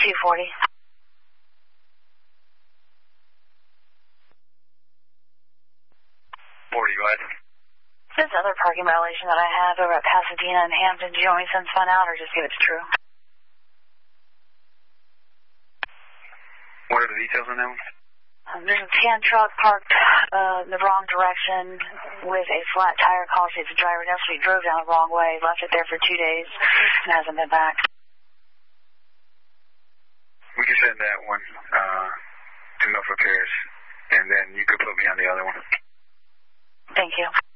240. 40, go ahead. This other parking violation that I have over at Pasadena and Hampton, do you want me to send someone out or just see if it's true? What are the details on that one? There's a tan truck parked in the wrong direction with a flat tire. Calls the driver actually drove down the wrong way, left it there for 2 days, and hasn't been back. We can send that one to Milford Repairs, and then you could put me on the other one. Thank you.